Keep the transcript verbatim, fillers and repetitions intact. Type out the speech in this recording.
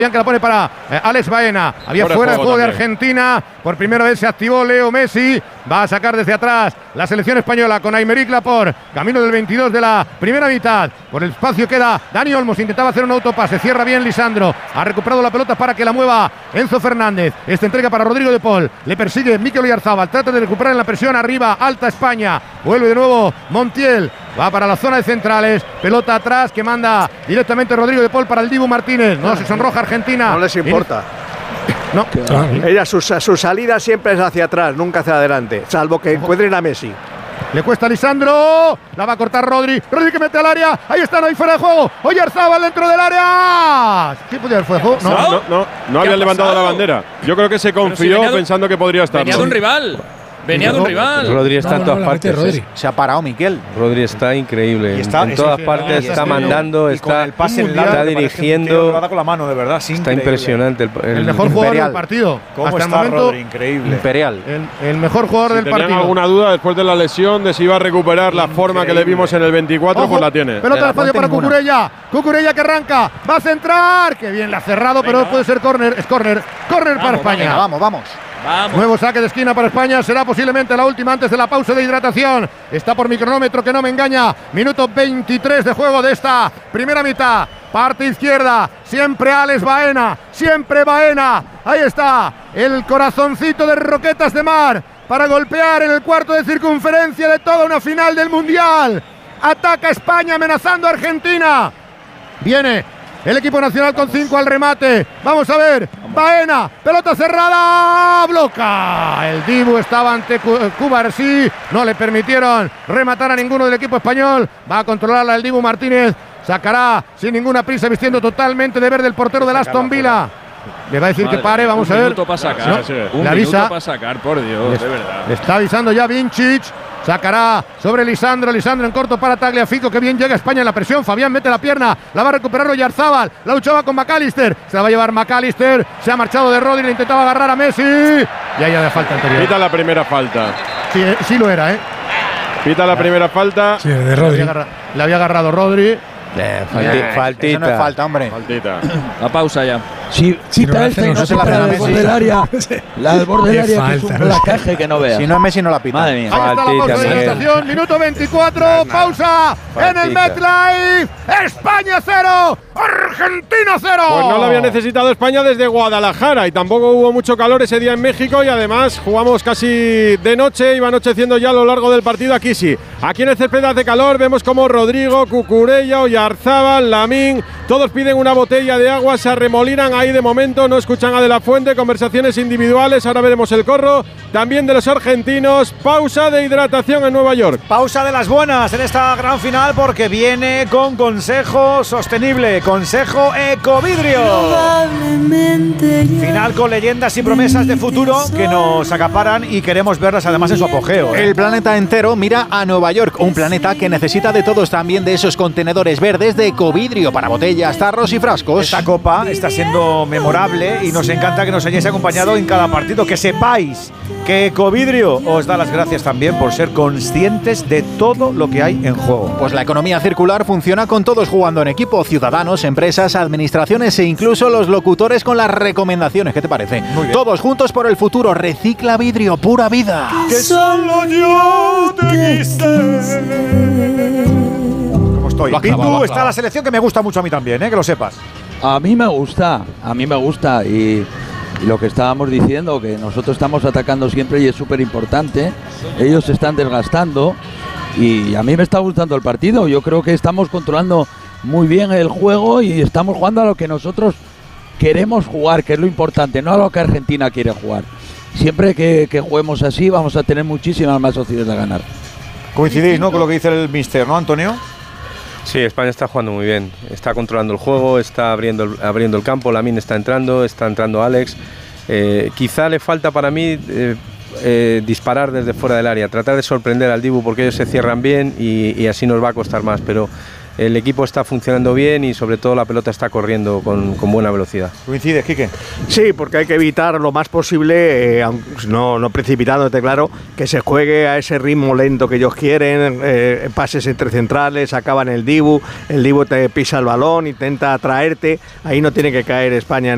que la pone para eh, Alex Baena. Había fuera, fuera de juego, juego de Argentina. Por primera vez se activó Leo Messi. Va a sacar desde atrás la selección española con Aymeric Laporte. Camino del veintidós de la primera mitad. Por el espacio queda Dani Olmos. Intentaba hacer un autopase. Cierra bien Lisandro. Ha recuperado la pelota para que la mueva Enzo Fernández. Esta entrega para Rodrigo de Paul. Le persigue Mikel Oyarzabal. Trata de recuperar en la presión arriba. Alta España. Vuelve de nuevo Montiel. Va para la zona de centrales. Pelota atrás que manda directamente Rodrigo de Paul para el Dibu Martínez. No se sonroja Argentina. No les importa. No. Ella, su, su salida siempre es hacia atrás, nunca hacia adelante. Salvo que encuentren a Messi. Le cuesta a Lisandro. La va a cortar Rodri. Rodri que mete al área. Ahí están, ahí fuera de juego. Oyarzabal dentro del área. ¿Qué podía haber fuera de juego? No, no, no, no, no había levantado la bandera. Yo creo que se confió si pensando que podría estar. Venía de un rival. Venía de un rival. Rodri está no, en todas no, partes. Rodri. Se ha parado Miquel. Rodri está increíble. Y está, en todas es, partes está, está mandando, y está, el pase está dirigiendo. Con la mano, de verdad, está increíble. Impresionante. El, el, el mejor Imperial. jugador del partido. ¿Cómo Hasta está el momento, Rodri? Increíble. Imperial. El, el mejor jugador si del partido. ¿Tenían alguna duda después de la lesión de si iba a recuperar la Increíble. forma que le vimos en el veinticuatro? Ojo, pues la tiene. Pelota de espacio para Cucurella. Cucurella que arranca. Va a centrar. Que bien la ha cerrado, venga, pero puede ser córner. Es córner. Córner para España. Venga, vamos, vamos. Vamos. Nuevo saque de esquina para España. Será posiblemente la última antes de la pausa de hidratación. Está por mi cronómetro que no me engaña. Minuto veintitrés de juego de esta primera mitad. Parte izquierda. Siempre Alex Baena. Siempre Baena. Ahí está. El corazoncito de Roquetas de Mar. Para golpear en el cuarto de circunferencia de toda una final del Mundial. Ataca España amenazando a Argentina. Viene el equipo nacional con cinco al remate. Vamos a ver. Baena. Pelota cerrada. Bloca. El Dibu estaba ante Cubarsí. No le permitieron rematar a ninguno del equipo español. Va a controlarla el Dibu Martínez. Sacará sin ninguna prisa, vistiendo totalmente de verde el portero del Aston Villa. Le va a decir Madre que pare. Vamos un a ver. Minuto para sacar. No, sí, un le avisa. minuto para sacar, por Dios. Le, de verdad. le está avisando ya Vincic. Sacará sobre Lisandro, Lisandro en corto para Tagliafico, que bien llega España en la presión. Fabián mete la pierna, la va a recuperar Oyarzabal, la luchaba con McAllister, se la va a llevar McAllister, se ha marchado de Rodri, le intentaba agarrar a Messi y ahí ya de falta anterior. Pita la primera falta. Sí, sí lo era, ¿eh? Pita la primera falta. Sí, de Rodri. Le había agarrado, le había agarrado Rodri. Eh, falti, eh, faltita. Eso no es falta, hombre. Faltita. La pausa ya. Si quita esta y no se la del borde del área, la del borde del área que es un placaje que no veas. Si no es Messi no la pita. Madre mía. Ahí está la pausa de hidratación, minuto veinticuatro, pausa en el MetLife. España cero, Argentina cero. Pues no lo había necesitado España desde Guadalajara y tampoco hubo mucho calor ese día en México y además jugamos casi de noche, iba anocheciendo ya a lo largo del partido. Aquí sí, aquí en el césped hace calor, vemos como Rodrigo, Cucurella, Oyarzabal, Lamín, todos piden una botella de agua, se arremolinan ahí de momento, no escuchan a De La Fuente, conversaciones individuales, ahora veremos el corro también de los argentinos. Pausa de hidratación en Nueva York. Pausa de las buenas en esta gran final porque viene con consejo sostenible, consejo Ecovidrio. Final con leyendas y promesas de futuro que nos acaparan y queremos verlas además en su apogeo. El planeta entero mira a Nueva York, un planeta que necesita de todos, también de esos contenedores verdes de Ecovidrio para botellas, tarros y frascos. Esta copa está siendo memorable y nos encanta que nos hayáis acompañado en cada partido, que sepáis que Ecovidrio os da las gracias también por ser conscientes de todo lo que hay en juego. Pues la economía circular funciona con todos jugando en equipo, ciudadanos, empresas, administraciones e incluso los locutores con las recomendaciones. ¿Qué te parece? Todos juntos por el futuro. Recicla vidrio, pura vida. Que solo yo te quise. ¿Cómo estoy? Pintu, está la selección que me gusta mucho a mí también, ¿eh? Que lo sepas. A mí me gusta, a mí me gusta y, y lo que estábamos diciendo, que nosotros estamos atacando siempre y es súper importante, ellos se están desgastando y a mí me está gustando el partido, yo creo que estamos controlando muy bien el juego y estamos jugando a lo que nosotros queremos jugar, que es lo importante, no a lo que Argentina quiere jugar. Siempre que, que juguemos así vamos a tener muchísimas más opciones de ganar. Coincidís, ¿no?, con lo que dice el míster, ¿no, Antonio? Sí, España está jugando muy bien, está controlando el juego, está abriendo el, abriendo el campo, Lamine está entrando, está entrando Alex. Eh, quizá le falta para mí eh, eh, disparar desde fuera del área, tratar de sorprender al Dibu porque ellos se cierran bien y, y así nos va a costar más, pero el equipo está funcionando bien y sobre todo la pelota está corriendo con, con buena velocidad. ¿Coincides, Quique? Sí, porque hay que evitar lo más posible, eh, no, no precipitándote, claro, que se juegue a ese ritmo lento que ellos quieren, eh, pases entre centrales, acaban el Dibu, el Dibu te pisa el balón, intenta atraerte, ahí no tiene que caer España en